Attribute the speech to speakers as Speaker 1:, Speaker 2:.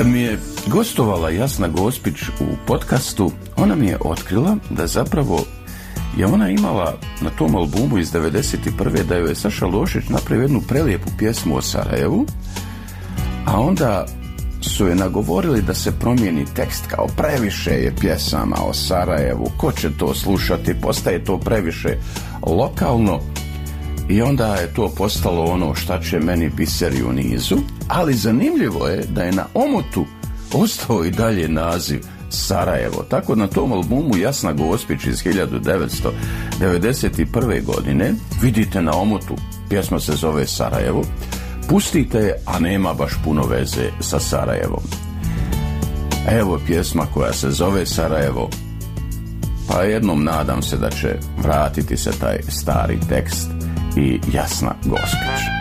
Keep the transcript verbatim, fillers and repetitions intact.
Speaker 1: Kad mi je gostovala Jasna Gospić u podcastu, ona mi je otkrila da zapravo je ona imala na tom albumu iz devedeset prve da joj je Saša Lošić napravio jednu prelijepu pjesmu o Sarajevu, a onda su je nagovorili da se promijeni tekst, kao previše je pjesama o Sarajevu, ko će to slušati, postaje to previše lokalno. I onda je to postalo ono šta će meni biseri u nizu, ali zanimljivo je da je na omotu ostao i dalje naziv Sarajevo. Tako na tom albumu Jasna Gospić iz hiljadu devetsto devedeset prve godine vidite na omotu, pjesma se zove Sarajevo, pustite je, a nema baš puno veze sa Sarajevom. Evo pjesma koja se zove Sarajevo, pa jednom nadam se da će vratiti se taj stari tekst i Jasna Gospić.